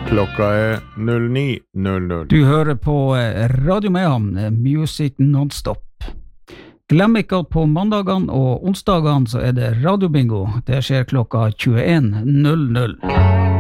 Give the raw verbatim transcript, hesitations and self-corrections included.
Klokka er null ni null null. Du hører på Radio Mayhem, Music Non-Stop. Glem ikke at på mandagene og onsdagene så er det Radio Bingo. Det skjer klokka tjueen null null.